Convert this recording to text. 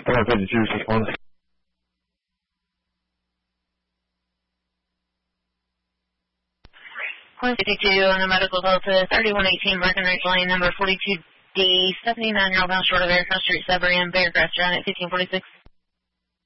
52, respond. 152 on the medical delta, 3118 Breckenridge Lane, number 42D, 79 northbound short of Aircraft Street, Sudbury, and Bearcraft, John at 1546.